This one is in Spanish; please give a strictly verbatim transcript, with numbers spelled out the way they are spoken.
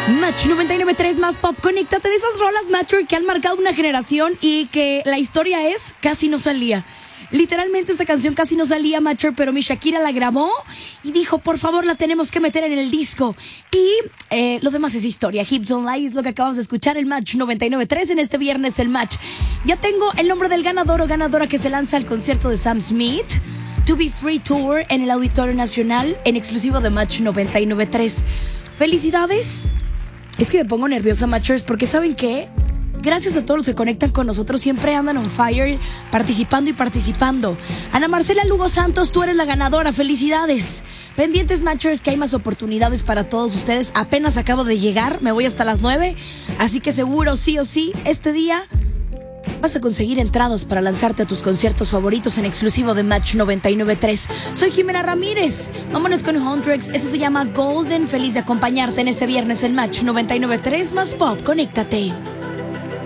Match noventa y nueve punto tres más pop. Conéctate de esas rolas, Matcher, que han marcado una generación y que la historia es casi no salía. Literalmente esta canción casi no salía, Matcher, pero mi Shakira la grabó y dijo, por favor, la tenemos que meter en el disco. Y eh, lo demás es historia. Hips Don't Lie es lo que acabamos de escuchar, el Match noventa y nueve punto tres en este viernes, el Match. Ya tengo el nombre del ganador o ganadora que se lanza al concierto de Sam Smith, To Be Free Tour, en el Auditorio Nacional, en exclusivo de Match noventa y nueve punto tres. ¡Felicidades! Es que me pongo nerviosa, Matchers, porque ¿saben qué? Gracias a todos los que conectan con nosotros, siempre andan on fire, participando y participando. Ana Marcela Lugo Santos, tú eres la ganadora, felicidades. Pendientes, Matchers, que hay más oportunidades para todos ustedes. Apenas acabo de llegar, me voy hasta las nueve, así que seguro, sí o sí, este día vas a conseguir entradas para lanzarte a tus conciertos favoritos en exclusivo de Match noventa y nueve punto tres. Soy Jimena Ramírez. Vámonos con Hundreds. Eso se llama Golden. Feliz de acompañarte en este viernes en Match noventa y nueve punto tres más pop. Conéctate.